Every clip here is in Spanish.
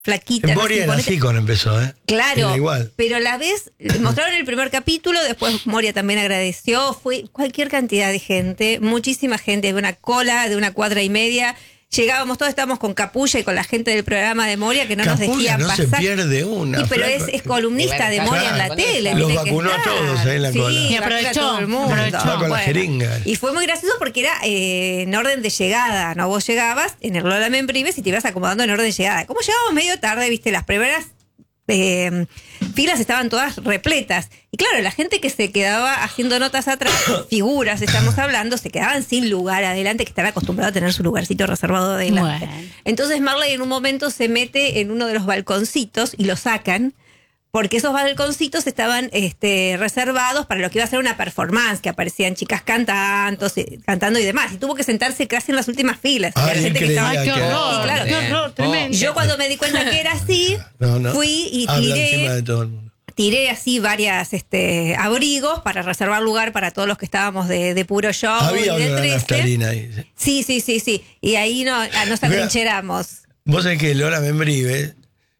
flaquita. Moria era así cuando empezó, Claro, era igual. Pero a la vez mostraron el primer capítulo, después Moria también agradeció, fue cualquier cantidad de gente, muchísima gente, de una cola de 1,5 cuadras. Llegábamos, todos estábamos con Capulla y con la gente del programa de Moria que no Capulla nos dejían no pasar. se pierde una. Pero es columnista de Moria en la tele. Los viste vacunó a todos ahí en la cola. Sí, Y aprovechó. todo el mundo. Estaba con la jeringa. Y fue muy gracioso porque era en orden de llegada, ¿no? Vos llegabas en el Lola Membrives y te ibas acomodando en orden de llegada. Como llegábamos medio tarde, viste, las primeras filas estaban todas repletas. Y claro, la gente que se quedaba haciendo notas atrás, figuras estamos hablando, se quedaban sin lugar adelante, que están acostumbrados a tener su lugarcito reservado adelante. Bueno. Entonces Marley en un momento se mete en uno de los balconcitos y lo sacan, porque esos balconcitos estaban reservados para lo que iba a ser una performance, que aparecían chicas cantando y demás. Y tuvo que sentarse casi en las últimas filas. Ah, La gente que estaba... increíble, ¡Qué horror! Sí, claro. ¡Qué horror! Tremendo. Yo cuando me di cuenta que era así, fui y Habla encima de todo el mundo. tiré así varias abrigos para reservar lugar para todos los que estábamos de puro show. Había y de una 13. naftalina ahí. Sí. Y ahí nos atrincheramos. Vos sabés que Lola Membrives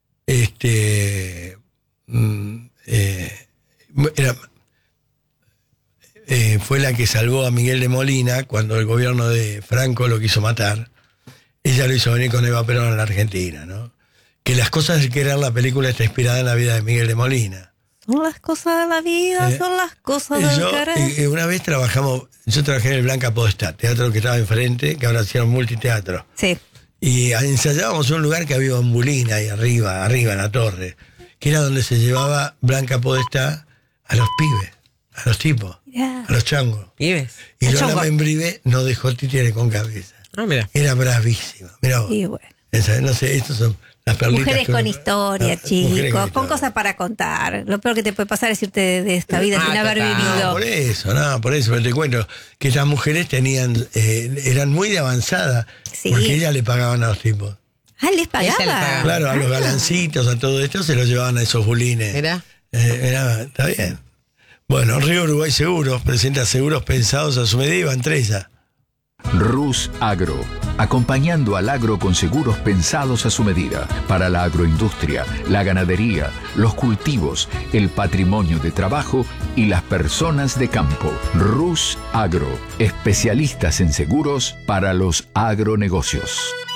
fue la que salvó a Miguel de Molina cuando el gobierno de Franco lo quiso matar. Ella lo hizo venir con Eva Perón a la Argentina, ¿no? Que las cosas de querer, la película está inspirada en la vida de Miguel de Molina. Son las cosas de la vida, son las cosas del querer. Una vez yo trabajé en el Blanca Podestá, teatro que estaba enfrente, que ahora hicieron multiteatro. Sí. Y ensayábamos en un lugar que había un bulín ahí arriba en la torre, que era donde se llevaba Blanca Podestá a los pibes, a los tipos, a los changos. ¿Pibes? Y El Lola chongo. Membrives no dejó títere con cabeza. Ah, mira. Era bravísima. Mirá vos. Y bueno. No sé, estos son las perlitas. Mujeres con historia, mujeres chicos, con con cosas para contar. Lo peor que te puede pasar es irte de esta vida sin haber total. vivido. Por eso, pero te cuento que estas mujeres eran muy de avanzada, Sí. porque ellas le pagaban a los tipos. Ah, ¿les Ella le pagaba? pagaba. Claro, a los galancitos, a todo esto se los llevaban a esos bulines. Mirá. Está bien. Bueno, Río Uruguay Seguros presenta seguros pensados a su medida y van 3 ya. Rus Agro, acompañando al agro con seguros pensados a su medida para la agroindustria, la ganadería, los cultivos, el patrimonio de trabajo y las personas de campo. Rus Agro, especialistas en seguros para los agronegocios.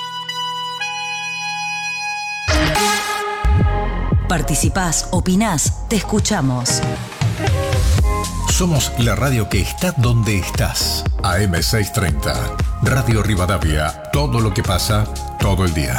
Participás, opinás, te escuchamos. Somos la radio que está donde estás. AM630. Radio Rivadavia. Todo lo que pasa, todo el día.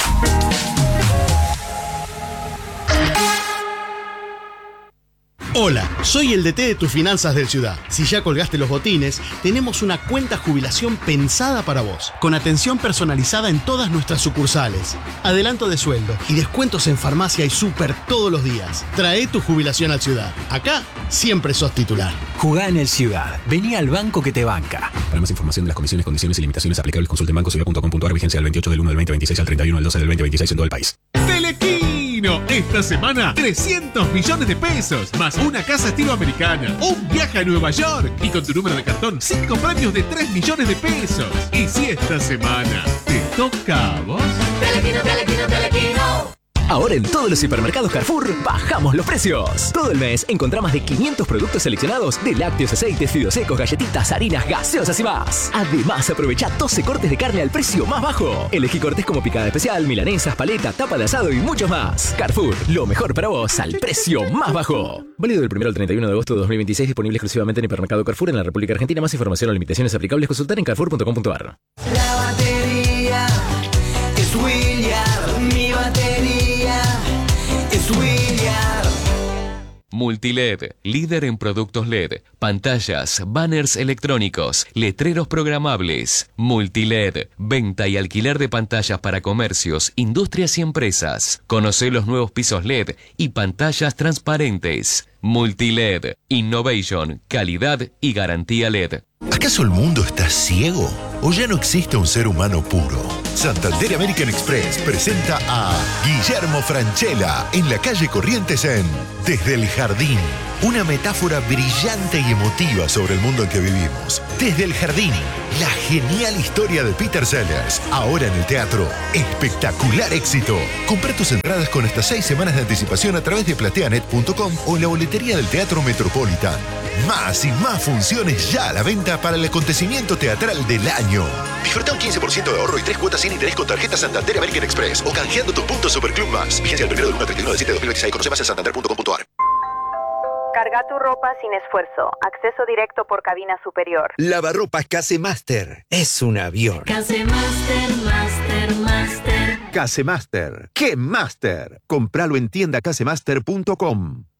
Hola, soy el DT de tus finanzas del Ciudad. Si ya colgaste los botines, tenemos una cuenta jubilación pensada para vos, con atención personalizada en todas nuestras sucursales, adelanto de sueldo y descuentos en farmacia y súper todos los días. Trae tu jubilación al Ciudad. Acá siempre sos titular. Jugá en el Ciudad. Vení al banco que te banca. Para más información de las comisiones, condiciones y limitaciones aplicables, consulte en bancociudad.com.ar. Vigencia del 28 del 1 del 2026 al 31 del 12 del 2026 en todo el país. Telequino, esta semana 300 millones de pesos, más una casa estilo americana, un viaje a Nueva York y con tu número de cartón 5 premios de 3 millones de pesos. Y si esta semana te toca a vos. Telequino. Ahora en todos los hipermercados Carrefour bajamos los precios. Todo el mes encontrá más de 500 productos seleccionados de lácteos, aceites, fideos secos, galletitas, harinas, gaseosas y más. Además, aprovecha 12 cortes de carne al precio más bajo. Elegí cortes como picada especial, milanesas, paleta, tapa de asado y muchos más. Carrefour, lo mejor para vos al precio más bajo. Válido del 1 al 31 de agosto de 2026, disponible exclusivamente en hipermercado Carrefour en la República Argentina. Más información o limitaciones aplicables consultar en carrefour.com.ar. La batería es William, mi batería es William. Multiled, líder en productos LED, pantallas, banners electrónicos, letreros programables. Multiled, venta y alquiler de pantallas para comercios, industrias y empresas. Conocé los nuevos pisos LED y pantallas transparentes. Multiled, innovation, calidad y garantía LED. ¿Acaso el mundo está ciego? ¿O ya no existe un ser humano puro? Santander American Express presenta a Guillermo Francella en la calle Corrientes en Desde el Jardín. Una metáfora brillante y emotiva sobre el mundo en que vivimos. Desde el jardín, la genial historia de Peter Sellers. Ahora en el teatro, espectacular éxito. Compra tus entradas con hasta 6 semanas de anticipación a través de plateanet.com o en la boletería del Teatro Metropolitan. Más y más funciones ya a la venta para el acontecimiento teatral del año. Disfruta un 15% de ahorro y 3 cuotas sin interés con tarjeta Santander American Express o canjeando tus puntos Superclub Más. Vigencia del 1 del 1 al 31 de 7 de 2026. Conoce más en santander.com.ar. Carga tu ropa sin esfuerzo. Acceso directo por cabina superior. Lavarropas Casemaster. Es un avión. Casemaster, Master. Casemaster. ¡Qué Master! Compralo en tiendacasemaster.com.